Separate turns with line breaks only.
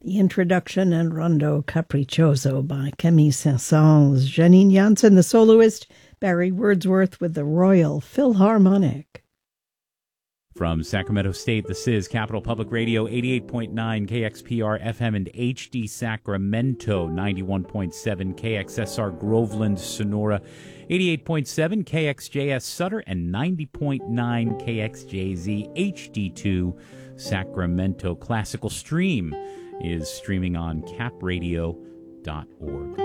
The introduction and Rondo Capriccioso by Camille Saint-Saëns, Janine Jansen, the soloist, Barry Wordsworth with the Royal Philharmonic.
From Sacramento State, this is Capital Public Radio, 88.9 KXPR FM and HD Sacramento, 91.7 KXSR Groveland, Sonora, 88.7 KXJS Sutter, and 90.9 KXJZ HD2 Sacramento. Classical Stream is streaming on capradio.org.